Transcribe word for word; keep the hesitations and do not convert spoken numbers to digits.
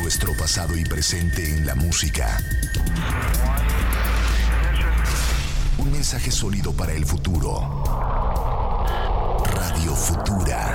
nuestro pasado y presente en la música. Un mensaje sólido para el futuro. Radio Futura.